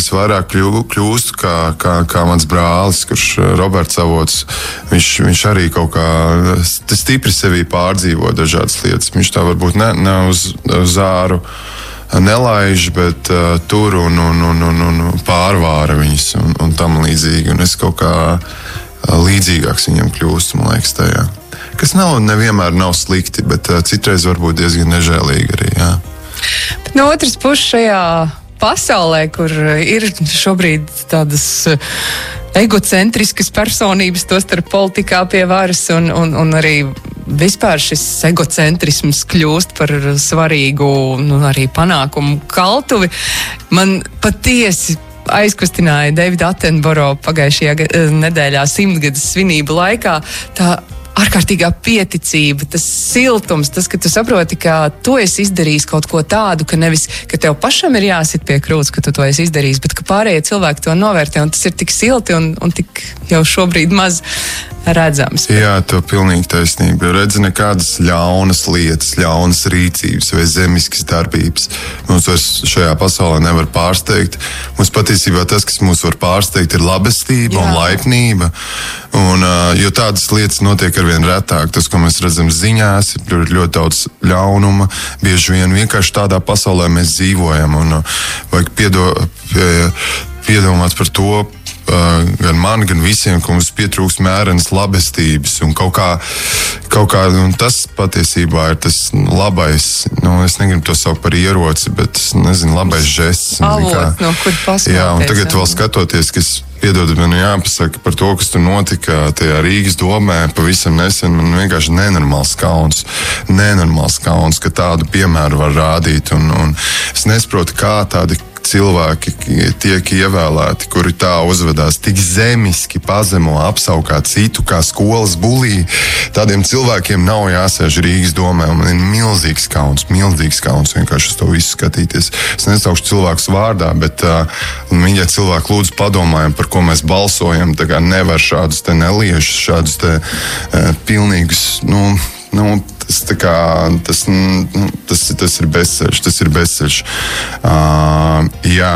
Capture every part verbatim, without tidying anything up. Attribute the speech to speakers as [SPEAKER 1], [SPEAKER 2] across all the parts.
[SPEAKER 1] es vairāk kļū, kļūstu kā, kā, kā mans brālis, kurš Roberts Avots. Viņš, viņš arī kaut kā stipri sevī pārdzīvo dažādas lietas. Viņš tā varbūt ne, ne uz, uz āru nelaiž, bet uh, tur un, un, un, un, un pārvāra viņas un, un tam līdzīgi. Un es kaut kā uh, līdzīgāks viņam kļūstu, man liekas, tajā. Kas nav, nevienmēr nav slikti, bet uh, citreiz varbūt diezgan nežēlīgi arī, jā.
[SPEAKER 2] Bet no otras puses šajā pasaulē, kur ir šobrīd tādas egocentriskas personības, to starp politikā pie varas un, un, un arī vispār šis egocentrisms kļūst par svarīgu, nu, arī panākumu kaltuvi. Man patiesi aizkustināja Davida Attenborough pagājušajā nedēļā simtgades svinību laikā tā ārkārtīgā pieticība, tas siltums, tas, ka tu saproti, ka tu esi izdarījis kaut ko tādu, ka nevis, ka tev pašam ir jāsit pie krūts, ka tu to esi izdarījis, bet ka pārējie cilvēki to novērtē, un tas ir tik silti un, un tik jau šobrīd maz redzams.
[SPEAKER 1] Jā, to pilnīgi taisnība. Redzi nekādas ļaunas lietas, ļaunas rīcības vai zemiskas darbības. Mums vairs šajā pasaulē nevar pārsteigt. Mums patiesībā tas, kas mūs var pārsteigt, ir labestība Jā. Un laipnība. Un, jo tādas lietas notiek arvien retāk. Tas, ko mēs redzam ziņās, ir ļoti daudz ļaunuma. Bieži vien vienkārši tādā pasaulē mēs dzīvojam. Un vajag piedo, pie, piedomāt par to, gan man, gan visiem, ka mums pietrūks mērenas labestības un kaut kā, kaut kā un tas patiesībā ir tas labais, nu, es negribu to saukt par ieroci, bet, nezinu, labais žests.
[SPEAKER 2] Avots, no kur pasmēties.
[SPEAKER 1] Jā, un tagad vēl skatoties, kas, piedod, man jāpasaka par to, kas tur notika tajā Rīgas domē pavisam nesen, man vienkārši nenormāls kauns, nenormāls kauns, ka tādu piemēru var rādīt, un, un es nesaprotu, kā tādi cilvēki tiek ievēlēti, kuri tā uzvedās tik zemiski, pazemo, apsaukā citu kā skolas bulī. Tādiem cilvēkiem nav jāsēž Rīgas domē. Man ir milzīgs kauns, milzīgs kauns vienkārši uz to visu skatīties. Es nesaukšu cilvēkus vārdā, bet uh, ja cilvēki lūdzu padomājam, par ko mēs balsojam, tā kā nevar šādus te neliešus, šādus te uh, pilnīgus, nu, nu, Tas, kā, tas, tas, tas ir bezceļš, tas ir bezceļš. Uh, jā.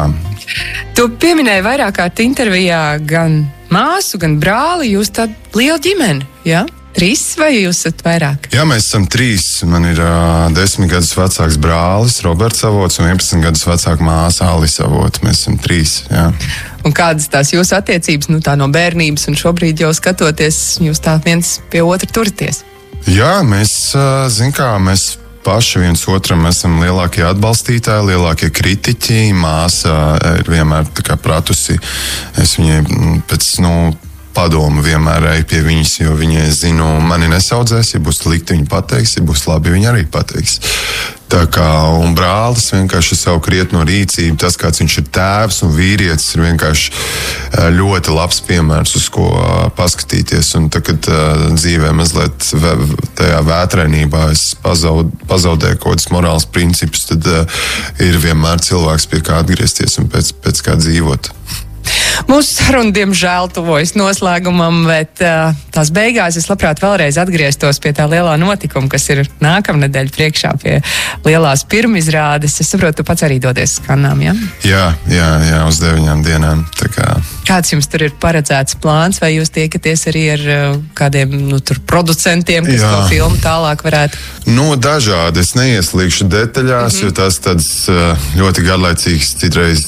[SPEAKER 2] Tu pieminēji vairāk kārt intervijā gan māsu, gan brāli, jūs tāda liela ģimene, jā? Trīs vai jūs esat vairāk?
[SPEAKER 1] Jā, mēs esam trīs. Man ir uh, desmit gadus vecāks brālis, Roberts Avots, un vienpadsmit gadus vecāka māsa, Alisa Avots. Mēs esam trīs, jā.
[SPEAKER 2] Un kādas tās jūsu attiecības, nu tā no bērnības, un šobrīd jau skatoties, jūs tā viens pie otra turaties?
[SPEAKER 1] Jā, mēs, zin kā, mēs paši viens otram esam lielākie atbalstītāji, lielākie kritiķi. Māsa ir vienmēr tā kā pratusi. Es viņai pēc, nu, padomu vienmēr eju pie viņas, jo viņai zinu, mani nesaudzēs, ja būs slikti viņa pateiks, ja būs labi viņa arī pateiks. Tā kā, un brālis vienkārši savu krietno rīcību, tas, kāds viņš ir tēvs un vīrietis, ir vienkārši ļoti labs piemērs, uz ko paskatīties. Un tagad dzīvē mazliet tajā vētrainībā es pazaud, pazaudēju kaut kādus morāls principus, tad ir vienmēr cilvēks, pie kā atgriezties un pēc, pēc kā dzīvot.
[SPEAKER 2] Mūsu saruna, diemžēl, tuvojas noslēgumam, bet uh, tās beigās es labprāt vēlreiz atgrieztos pie tā lielā notikuma, kas ir nākamnedēļ priekšā pie lielās pirmizrādes. Es saprotu, tu pats arī dodies uz Kannām, ja?
[SPEAKER 1] Jā, jā, jā, uz deviņām dienām. Tā kā...
[SPEAKER 2] Kāds jums tur ir paredzēts plāns, vai jūs tiekaties arī ar uh, kādiem, nu, tur producentiem, kas jā. To filmu tālāk varētu?
[SPEAKER 1] Nu, dažādi. Es neieslīgšu detaļās, mm-hmm. jo tas tāds uh, ļoti garlaicīgs citreiz.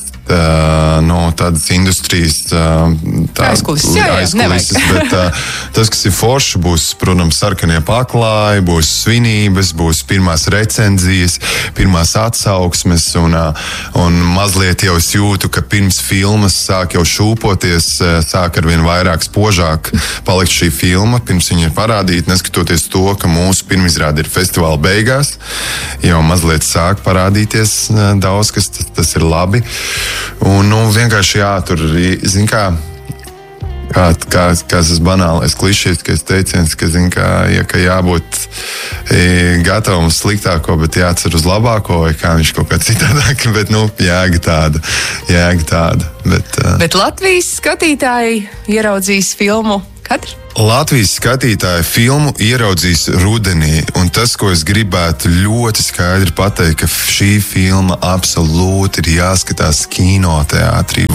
[SPEAKER 1] Uh, no tādas industrijas uh, tā,
[SPEAKER 2] aizkulises, jā, jā,
[SPEAKER 1] aizkulises bet uh, tas, kas ir forši, būs, protams, sarkanie paklāji, būs svinības, būs pirmās recenzijas, pirmās atsauksmes un, uh, un mazliet jau es jūtu, ka pirms filmas sāk jau šūpoties, uh, sāk arvien vairāk spožāk palikt šī filma, pirms viņa ir parādīta, neskatoties to, ka mūsu pirmizrāde ir festivāla beigās, jau mazliet sāk parādīties uh, daudz, kas tas, tas ir labi. Un, nu, vienkārši jā, tur, zin kā, kā, kā, kā tas banālais klišejskais teiciens, ka, zin kā, ja, ka jābūt e, gatavam uz sliktāko, bet jācer uz labāko, vai kā viņš kaut kā citādāk, bet, nu, jēga tāda, jēga tāda. Bet, uh...
[SPEAKER 2] bet Latvijas skatītāji ieraudzīs filmu kad?
[SPEAKER 1] Latvijas skatītāji filmu ieraudzīs rudenī, un tas, ko es gribētu ļoti skaidri pateikt, ka šī filma absolūti ir jāskatās kinoteātrī,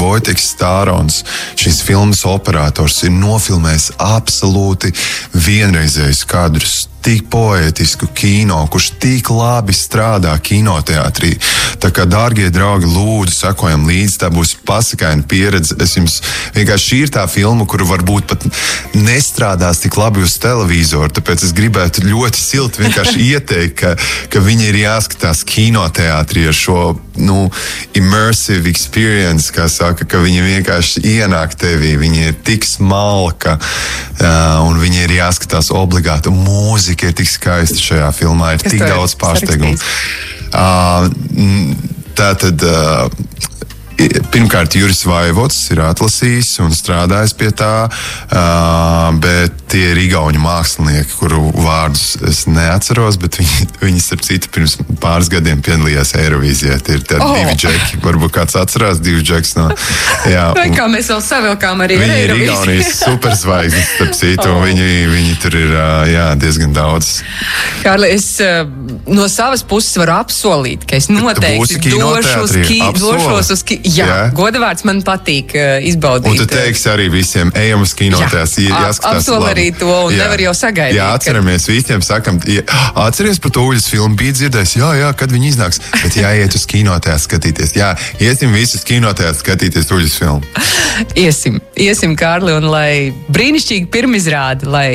[SPEAKER 1] Vojteks Stārons, šīs filmas operators, ir nofilmējis absolūti vienreizējus kadrus, tik poētisku kino, kurš tik labi strādā kinoteātrī. Tā kā, dārgie draugi, lūdzu, sekojam līdzi, tā būs pasakaina pieredze. Es jums vienkārši šī ir tā filma, kuru varbūt pat nestrādās tik labi uz televizoru, tāpēc es gribētu ļoti silti vienkārši ieteikt, ka, ka viņi ir jāskatās kinoteātrī ar šo, nu, immersive experience, kā saka, ka viņi vienkārši ienāk tevī, viņi ir tik smalka, uh, un viņi ir jāskatās obligāti. Mūzika ir tik skaista šajā filmā, ir tik daudz pārsteigumu. Uh, tā tad, uh, pirmkārt, Juris Vaivods ir atlasījis un strādājis pie tā, uh, bet tie ir igauņu mākslinieki, kuru vārdus es neatceros, bet viņi, viņi starp citu, pirms pāris gadiem piedalījās Eirovīzijā. Tie ir tādi oh. divi džeki, varbūt kāds atcerās divi džeks no... Jā,
[SPEAKER 2] Vai kā mēs vēl savilkām arī
[SPEAKER 1] Eirovīzijā. Viņi
[SPEAKER 2] Eirovīzija.
[SPEAKER 1] ir Igaunijas superzvaigznes, starp citu, oh. un viņi, viņi tur ir, jā, diezgan daudz.
[SPEAKER 2] Kārli, es no savas puses varu apsolīt, ka es noteikti došos, ki, došos uz ki, jā, jā. Godavārds man patīk izbaudīt.
[SPEAKER 1] Un tu teiksi arī visiem, ejam uz kinoteātris, jā, jāskatās
[SPEAKER 2] apsoli
[SPEAKER 1] labi.
[SPEAKER 2] Arī to, un jā. Nevar jau sagaidīt.
[SPEAKER 1] Jā, atceramies, ka... visiem sakam, ja, atceries par to Uļas filmu, bija dzirdējis, jā, jā, kad viņi iznāks, bet jāiet uz kinoteātris skatīties. Jā, iesim visus kinoteātris skatīties Uļas filmu.
[SPEAKER 2] Iesim, iesim, Kārli, un lai brīnišķīgi pirmizrādi, lai...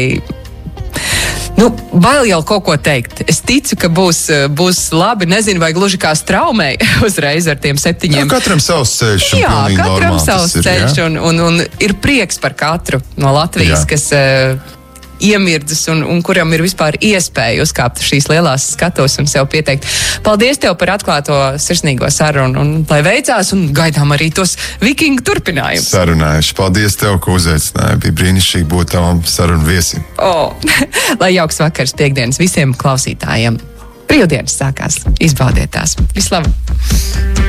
[SPEAKER 2] Nu, bail jau kaut ko teikt. Es ticu, ka būs, būs labi, nezinu, vai gluži kā straumei uzreiz ar tiem septiņiem.
[SPEAKER 1] Jā, katram savs ceļš.
[SPEAKER 2] Jā, katram savs ir, ceļš, jā? un, un, un ir prieks par katru no Latvijas, jā. Kas uh, iemirdzas un, un kuram ir vispār iespēja uzkāpt šīs lielās skatos un sev pieteikt. Paldies tev par atklāto sirsnīgo sarunu, un lai veicās, un gaidām arī tos vikingu turpinājumus.
[SPEAKER 1] Sarunājuši. Paldies tev, ka uzaicināji. Bija brīnišķīgi būt tavam sarunu viesim.
[SPEAKER 2] Oh, lai jauks vakars piekdienas visiem klausītājiem. Brīvdienas sākās. Izbaudiet tās. Vislabāk!